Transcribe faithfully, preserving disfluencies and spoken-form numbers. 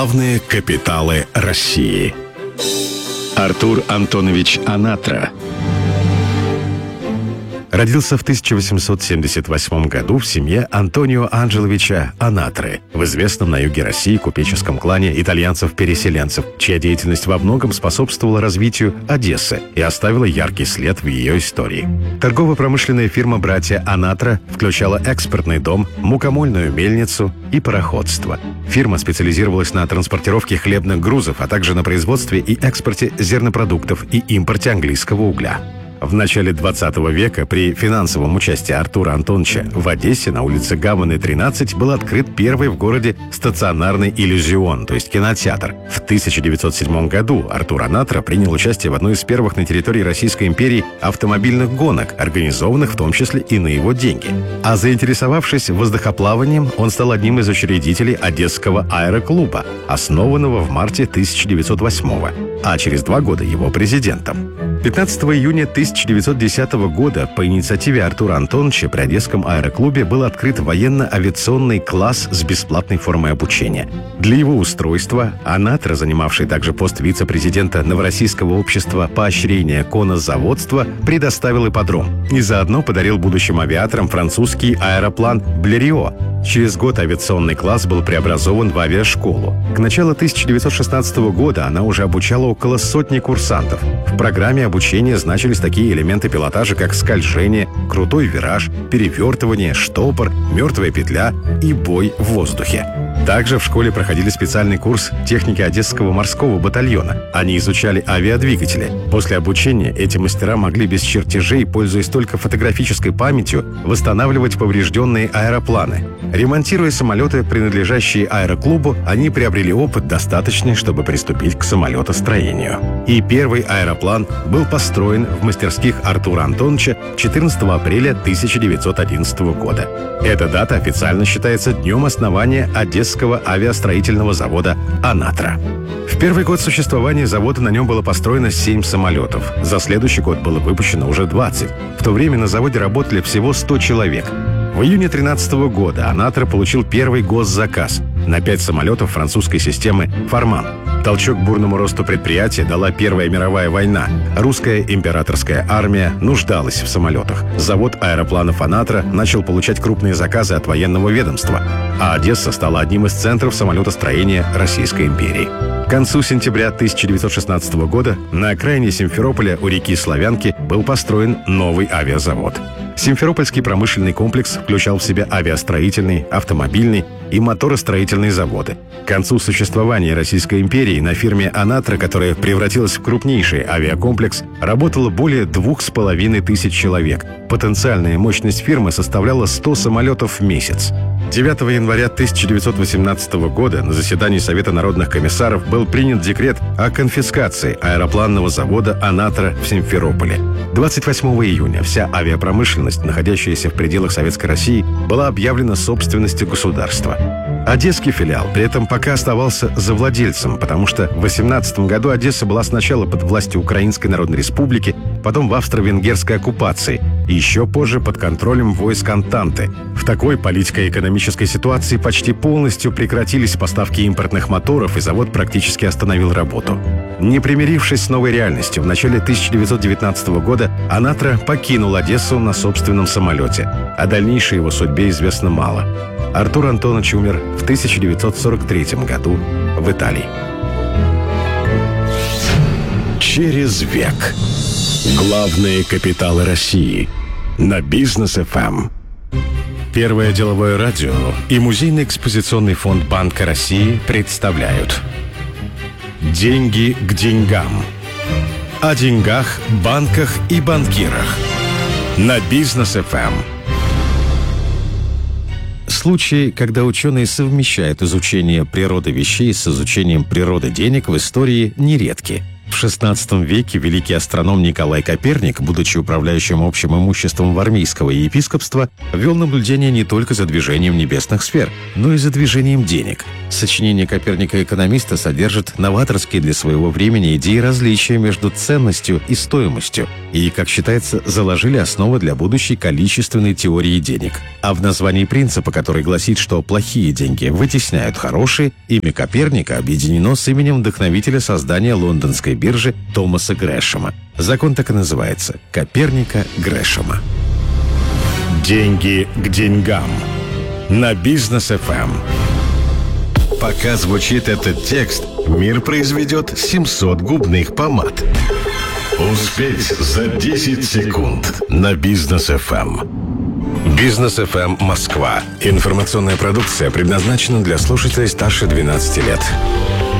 Главные капиталы России. Артур Антонович Анатра родился в тысяча восемьсот семьдесят восьмом году в семье Антонио Анджеловича Анатры в известном на юге России купеческом клане итальянцев-переселенцев, чья деятельность во многом способствовала развитию Одессы и оставила яркий след в ее истории. Торгово-промышленная фирма «Братья Анатра» включала экспортный дом, мукомольную мельницу и пароходство. Фирма специализировалась на транспортировке хлебных грузов, а также на производстве и экспорте зернопродуктов и импорте английского угля. В начале двадцатого века при финансовом участии Артура Антоновича в Одессе на улице Гаваны, тринадцать, был открыт первый в городе стационарный иллюзион, то есть кинотеатр. В тысяча девятьсот седьмом году Артур Анатра принял участие в одной из первых на территории Российской империи автомобильных гонок, организованных в том числе и на его деньги. А заинтересовавшись воздухоплаванием, он стал одним из учредителей Одесского аэроклуба, основанного в марте тысяча девятьсот восьмого, а через два года его президентом. пятнадцатого июня тысяча девятьсот десятого года по инициативе Артура Антоновича при Одесском аэроклубе был открыт военно-авиационный класс с бесплатной формой обучения. Для его устройства Анатра, занимавший также пост вице-президента Новороссийского общества поощрения конозаводства, предоставил ипподром и заодно подарил будущим авиаторам французский аэроплан «Блерио». Через год авиационный класс был преобразован в авиашколу. К началу тысяча девятьсот шестнадцатого года она уже обучала около сотни курсантов. В программе обучения значились такие элементы пилотажа, как скольжение, крутой вираж, перевертывание, штопор, мертвая петля и бой в воздухе. Также в школе проходили специальный курс техники Одесского морского батальона. Они изучали авиадвигатели. После обучения эти мастера могли без чертежей, пользуясь только фотографической памятью, восстанавливать поврежденные аэропланы. Ремонтируя самолеты, принадлежащие аэроклубу, они приобрели опыт, достаточный, чтобы приступить к самолетостроению. И первый аэроплан был построен в мастерских Артура Антоновича четырнадцатого апреля тысяча девятьсот одиннадцатого года. Эта дата официально считается днем основания Одесского авиастроительного завода «Анатра». В первый год существования завода на нем было построено семь самолетов. За следующий год было выпущено уже двадцать. В то время на заводе работали всего сто человек. В июне тринадцатого года Анатра получил первый госзаказ на пять самолетов французской системы «Фарман». Толчок бурному росту предприятия дала Первая мировая война. Русская императорская армия нуждалась в самолетах. Завод аэропланов «Анатра» начал получать крупные заказы от военного ведомства, а Одесса стала одним из центров самолетостроения Российской империи. К концу сентября тысяча девятьсот шестнадцатого года на окраине Симферополя у реки Славянки был построен новый авиазавод. Симферопольский промышленный комплекс включал в себя авиастроительный, автомобильный и моторостроительные заводы. К концу существования Российской империи на фирме «Анатра», которая превратилась в крупнейший авиакомплекс, работало более двух с половиной тысяч человек. Потенциальная мощность фирмы составляла сто самолетов в месяц. девятого января тысяча девятьсот восемнадцатого года на заседании Совета народных комиссаров был принят декрет о конфискации аэропланного завода «Анатра» в Симферополе. двадцать восьмого июня вся авиапромышленность, находящаяся в пределах Советской России, была объявлена собственностью государства. Одесский филиал при этом пока оставался завладельцем, потому что в восемнадцатом году Одесса была сначала под властью Украинской Народной Республики, потом в австро-венгерской оккупации и еще позже под контролем войск Антанты. В такой политико-экономической ситуации почти полностью прекратились поставки импортных моторов, и завод практически остановил работу. Не примирившись с новой реальностью, в начале тысяча девятьсот девятнадцатого года Анатра покинул Одессу на собственном самолете. О дальнейшей его судьбе известно мало. Артур Антонович умер в тысяча девятьсот сорок третьем году в Италии. Через век. Главные капиталы России. На Бизнес эф эм. Первое деловое радио и Музейный экспозиционный фонд Банка России представляют «Деньги к деньгам». О деньгах, банках и банкирах. На Бизнес эф эм. Случаи, когда ученые совмещают изучение природы вещей с изучением природы денег, в истории нередки. В шестнадцатом веке великий астроном Николай Коперник, будучи управляющим общим имуществом Вармийского епископства, вел наблюдение не только за движением небесных сфер, но и за движением денег. Сочинение Коперника-экономиста содержит новаторские для своего времени идеи различия между ценностью и стоимостью и, как считается, заложили основы для будущей количественной теории денег. А в названии принципа, который гласит, что плохие деньги вытесняют хорошие, имя Коперника объединено с именем вдохновителя создания лондонской биржи Томаса Грэшема. Закон так и называется – Коперника-Грэшема. Деньги к деньгам. На Бизнес эф эм. Пока звучит этот текст, мир произведет семьсот губных помад. Успеть за десять секунд. На Бизнес эф эм. Бизнес эф эм Москва. Информационная продукция предназначена для слушателей старше двенадцати лет.